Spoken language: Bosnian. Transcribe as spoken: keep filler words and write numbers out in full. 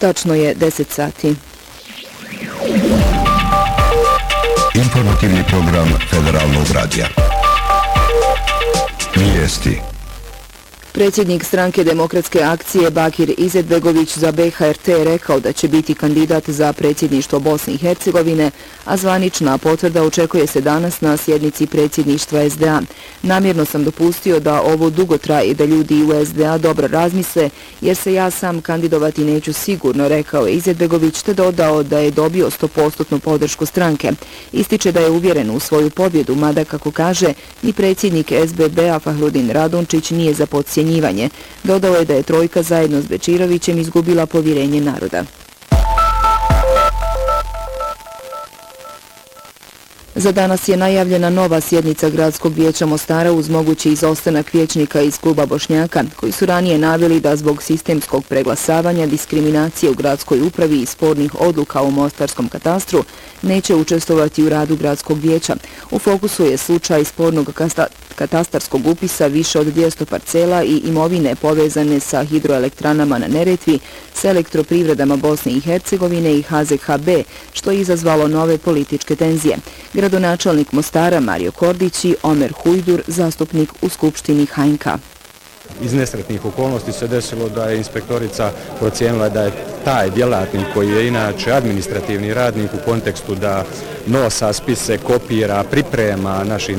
Tačno je deset sati. Informativni program Federalnog radija. Vijesti. Predsjednik stranke Demokratske akcije Bakir Izetbegović za B H R T rekao da će biti kandidat za predsjedništvo Bosne i Hercegovine, a zvanična potvrda očekuje se danas na sjednici predsjedništva S D A. Namjerno sam dopustio da ovo dugo traje i da ljudi u S D A dobro razmisle, jer se ja sam kandidovati neću sigurno, rekao je Izetbegović, te dodao da je dobio sto posto podršku stranke. Ističe da je uvjeren u svoju pobjedu, mada, kako kaže, ni predsjednik S B B-a Fahrudin Radončić nije za podcjenjivanje. Dodao je da je trojka zajedno s Bečirovićem izgubila povjerenje naroda. Za danas je najavljena nova sjednica Gradskog vijeća Mostara uz mogući izostanak vijećnika iz kluba Bošnjaka, koji su ranije naveli da zbog sistemskog preglasavanja, diskriminacije u gradskoj upravi i spornih odluka u mostarskom katastru neće učestvovati u radu Gradskog vijeća. U fokusu je slučaj spornog katastarskog upisa više od dvjesto parcela i imovine povezane sa hidroelektranama na Neretvi, s elektroprivredama Bosne i Hercegovine i H Z H B, što je izazvalo nove političke tenzije. Gradonačelnik Mostara Mario Kordić i Omer Hujdur, zastupnik u Skupštini H N K. Iz nesretnih okolnosti se desilo da je inspektorica procijenila da je taj djelatnik, koji je inače administrativni radnik u kontekstu da nosa spise, kopira, priprema našim